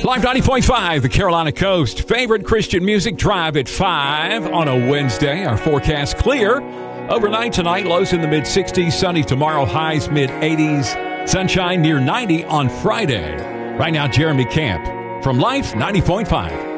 Live 90.5, the Carolina Coast. Favorite Christian music drive at 5 on a Wednesday. Our forecast clear. Overnight tonight, lows in the mid-60s. Sunny tomorrow, highs mid-80s. Sunshine near 90 on Friday. Right now, Jeremy Camp from Life 90.5.